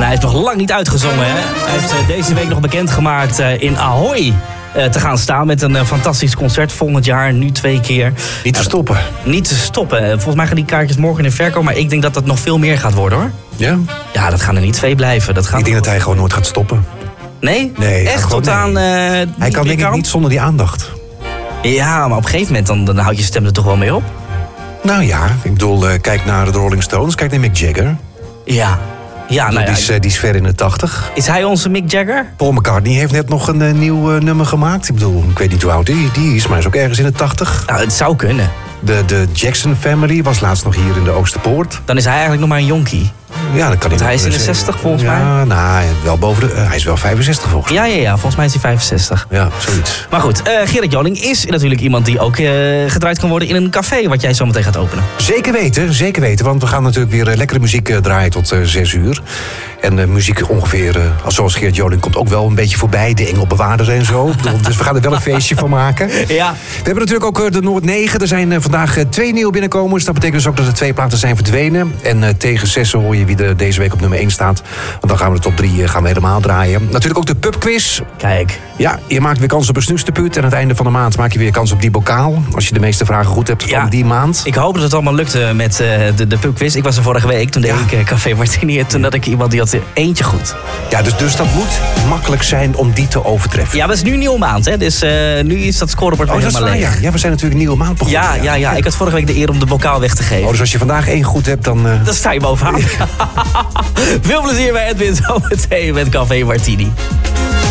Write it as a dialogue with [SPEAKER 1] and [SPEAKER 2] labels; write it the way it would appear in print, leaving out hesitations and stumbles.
[SPEAKER 1] hij is nog lang niet uitgezongen. Hè? Hij heeft deze week nog bekendgemaakt in Ahoy te gaan staan met een fantastisch concert volgend jaar. Nu 2 keer.
[SPEAKER 2] Niet te stoppen.
[SPEAKER 1] Niet te stoppen. Volgens mij gaan die kaartjes morgen in de verkoop. Maar ik denk dat dat nog veel meer gaat worden, hoor.
[SPEAKER 2] Ja?
[SPEAKER 1] Ja, dat gaan er niet 2 blijven. Ik
[SPEAKER 2] denk dat hij gewoon nooit gaat stoppen.
[SPEAKER 1] Nee?
[SPEAKER 2] Nee.
[SPEAKER 1] Echt tot aan...
[SPEAKER 2] hij kan denk ik niet zonder die aandacht.
[SPEAKER 1] Ja, maar op een gegeven moment dan houdt je stem er toch wel mee op?
[SPEAKER 2] Nou ja, ik bedoel, kijk naar de Rolling Stones. Kijk naar Mick Jagger.
[SPEAKER 1] Ja. Ja, nou ja.
[SPEAKER 2] Die is ver in de 80.
[SPEAKER 1] Is hij onze Mick Jagger?
[SPEAKER 2] Paul McCartney heeft net nog een nieuw nummer gemaakt. Ik bedoel, ik weet niet hoe oud die is, maar hij is ook ergens in de 80.
[SPEAKER 1] Nou, het zou kunnen.
[SPEAKER 2] De Jackson Family was laatst nog hier in de Oosterpoort.
[SPEAKER 1] Dan is hij eigenlijk nog maar een jonkie.
[SPEAKER 2] Ja, dat kan
[SPEAKER 1] hij is in de 60 volgens mij.
[SPEAKER 2] Ja, nou, wel boven hij is wel 65 volgens mij.
[SPEAKER 1] Ja, volgens mij is hij 65.
[SPEAKER 2] Ja, zoiets.
[SPEAKER 1] Maar goed, Gerard Joling is natuurlijk iemand die ook gedraaid kan worden in een café wat jij zo meteen gaat openen.
[SPEAKER 2] Zeker weten, want we gaan natuurlijk weer lekkere muziek draaien tot 6 uur. En muziek ongeveer, zoals Gerard Joling, komt ook wel een beetje voorbij. De Engelbewaarder en zo. Dus we gaan er wel een feestje van maken.
[SPEAKER 1] Ja.
[SPEAKER 2] We hebben natuurlijk ook de Noord 9. Er zijn vandaag 2 nieuwe binnenkomers. Dat betekent dus ook dat er 2 platen zijn verdwenen. En tegen 6 hoor je wie er deze week op nummer 1 staat. Want dan gaan we de top 3 helemaal draaien. Natuurlijk ook de pubquiz.
[SPEAKER 1] Kijk.
[SPEAKER 2] Ja, je maakt weer kans op een snoesterpuut. En aan het einde van de maand maak je weer kans op die bokaal. Als je de meeste vragen goed hebt van die maand.
[SPEAKER 1] Ik hoop dat het allemaal lukte met de pubquiz. Ik was er vorige week, toen deed ik Café Martini. En toen had ik iemand die had er eentje goed.
[SPEAKER 2] Ja, dus dat moet makkelijk zijn om die te overtreffen.
[SPEAKER 1] Ja, dat is nu een nieuwe maand, hè. Dus nu is dat scorebord weer helemaal leeg.
[SPEAKER 2] Ja, we zijn natuurlijk een nieuwe maand begonnen.
[SPEAKER 1] Ja. Ik had vorige week de eer om de bokaal weg te geven.
[SPEAKER 2] Dus als je vandaag 1 goed hebt, dan...
[SPEAKER 1] Dan sta je bovenaan. Veel plezier bij Edwin zometeen met Café Martini.